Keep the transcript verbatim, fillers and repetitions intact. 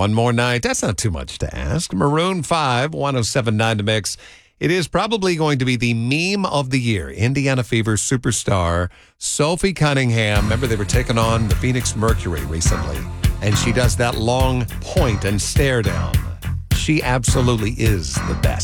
one more night. That's not too much to ask. Maroon five, one oh seven point nine The Mix. It is probably going to be the meme of the year. Indiana Fever superstar Sophie Cunningham. Remember, they were taking on the Phoenix Mercury recently, and she does that long point and stare down. She absolutely is the best.